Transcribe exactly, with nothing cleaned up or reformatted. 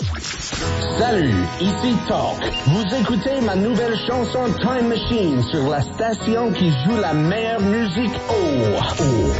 Salut, ici Talk. Vous écoutez ma nouvelle chanson Time Machine sur la station qui joue la meilleure musique. Oh, oh.